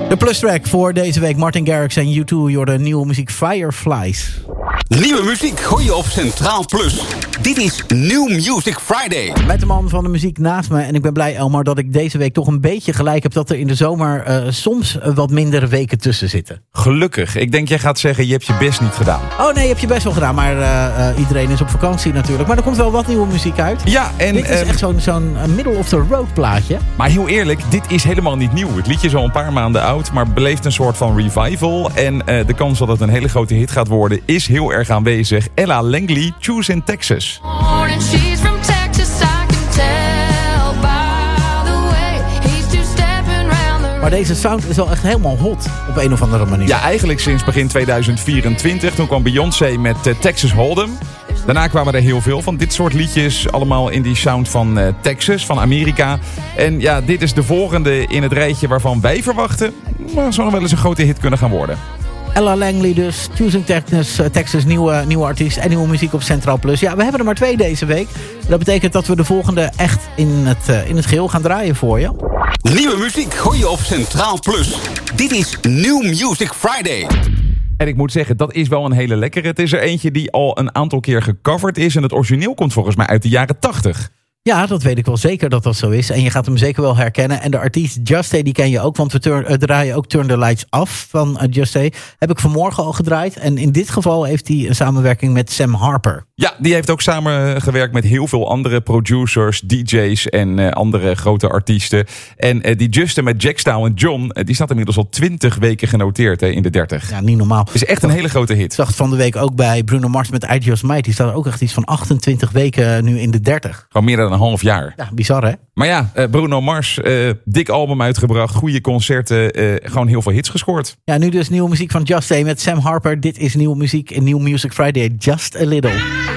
De plustrack voor deze week. Martin Garrix en U2, de nieuwe muziek Fireflies. Nieuwe muziek hoor je op Centraal Plus. Dit is New Music Friday. Met de man van de muziek naast me. En ik ben blij, Elmar, dat ik deze week toch een beetje gelijk heb dat er in de zomer soms wat mindere weken tussen zitten. Gelukkig. Ik denk jij gaat zeggen, je hebt je best niet gedaan. Oh nee, heb je best wel gedaan. Maar iedereen is op vakantie natuurlijk. Maar er komt wel wat nieuwe muziek uit. Ja, en dit is echt zo'n middle of the road plaatje. Maar heel eerlijk, dit is helemaal niet nieuw. Het liedje is al een paar maanden oud, maar beleeft een soort van revival. En de kans dat het een hele grote hit gaat worden is heel erg aanwezig. Ella Langley, Choose in Texas. Maar deze sound is wel echt helemaal hot op een of andere manier. Ja, eigenlijk sinds begin 2024. Toen kwam Beyoncé met Texas Hold'em. Daarna kwamen er heel veel van dit soort liedjes. Allemaal in die sound van Texas, van Amerika. En ja, dit is de volgende in het rijtje waarvan wij verwachten, maar zou nog wel eens een grote hit kunnen gaan worden. Ella Langley dus, Choosing Texas, nieuwe artiest en nieuwe muziek op Centraal Plus. Ja, we hebben er maar 2 deze week. Dat betekent dat we de volgende echt in het geheel gaan draaien voor je. Nieuwe muziek hoor je op Centraal Plus. Dit is New Music Friday. En ik moet zeggen, dat is wel een hele lekkere. Het is er eentje die al een aantal keer gecoverd is. En het origineel komt volgens mij uit de jaren 80. Ja, dat weet ik wel zeker dat dat zo is. En je gaat hem zeker wel herkennen. En de artiest Just die ken je ook. Want we draaien ook Turn the Lights Off van Just heb ik vanmorgen al gedraaid. En in dit geval heeft hij een samenwerking met Sam Harper. Ja, die heeft ook samengewerkt met heel veel andere producers, DJ's en andere grote artiesten. En die Just met Jackstyle en John, die staat inmiddels al 20 weken genoteerd in de 30. Ja, niet normaal. Het is echt een hele grote hit. Ik zag het van de week ook bij Bruno Mars met I Just Might. Die staat ook echt iets van 28 weken nu in de 30. Gewoon meer dan een half jaar. Ja, bizar hè? Maar ja, Bruno Mars, dik album uitgebracht, goede concerten, gewoon heel veel hits gescoord. Ja, nu dus nieuwe muziek van Just met Sam Harper. Dit is nieuwe muziek in New Music Friday, Just a Little.